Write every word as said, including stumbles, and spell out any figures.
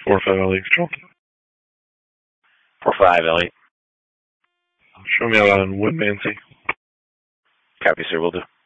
four five Elliot Control. four five Elliot. Show me out on Woodmansey. Copy, sir. Will do.